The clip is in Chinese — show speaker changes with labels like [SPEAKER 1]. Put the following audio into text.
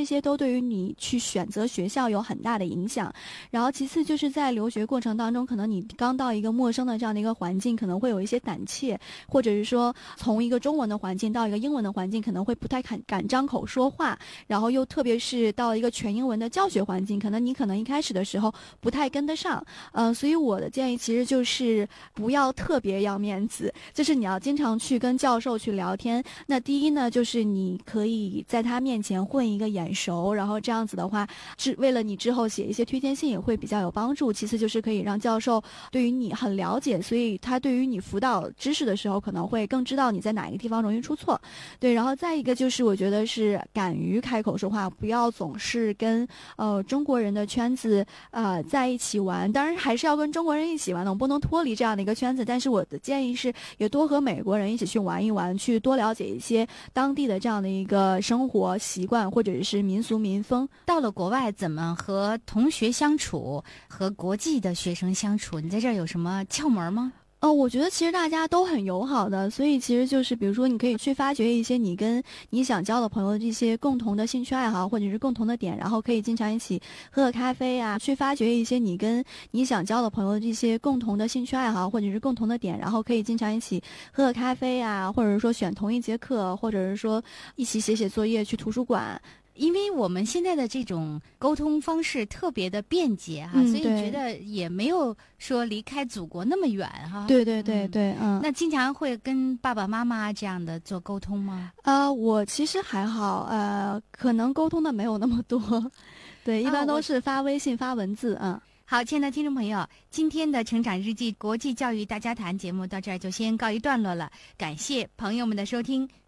[SPEAKER 1] 些都对于你去选择学校有很大的影响。然后其次就是在留学过程当中，可能你刚到一个陌生的这样的一个环境，可能会有一些胆怯，或者是说从一个中文的环境到一个英文的环境，可能会不太敢张口说话，然后又特别是到了一个全英文的教学环境，可能一开始的时候不太跟得上。所以我的建议其实就是不要特别要面子，就是你要经常去跟教授去聊天。那第一呢，就是你可以在他面前混一个眼熟，然后这样子的话，为了你之后写一些推荐信也会比较有帮助。其次就是可以让教授对于你很了解，所以他对于你辅导知识的时候可能会更知道你在哪一个地方容易出错。对，然后再一个就是我觉得是敢于开口说话，不要总是跟中国人的圈子在一起玩。当然还是要跟中国人一起玩的，我们不能脱离这样的一个圈子。但是我的建议是，也多和美国人一起去玩一玩，去多了解一些当地的这样的一个生活习惯或者是民俗民风。
[SPEAKER 2] 到了国外怎么和同学相处，和国际的学生相处，你在这儿有什么窍门吗？
[SPEAKER 1] 我觉得其实大家都很友好的，所以其实就是比如说你可以去发掘一些你跟你想交的朋友的这些共同的兴趣爱好或者是共同的点，然后可以经常一起喝个咖啡啊，去发掘一些你跟你想交的朋友的这些共同的兴趣爱好或者是共同的点，然后可以经常一起喝个咖啡啊，或者是说选同一节课，或者是说一起写写作业，去图书馆。
[SPEAKER 2] 因为我们现在的这种沟通方式特别的便捷哈，所以觉得也没有说离开祖国那么远哈。
[SPEAKER 1] 对对对对，
[SPEAKER 2] 那经常会跟爸爸妈妈这样的做沟通吗？
[SPEAKER 1] 我其实还好，可能沟通的没有那么多，对，一般都是发微信发文字。
[SPEAKER 2] 好，亲爱的听众朋友，今天的成长日记国际教育大家谈节目到这儿就先告一段落了，感谢朋友们的收听。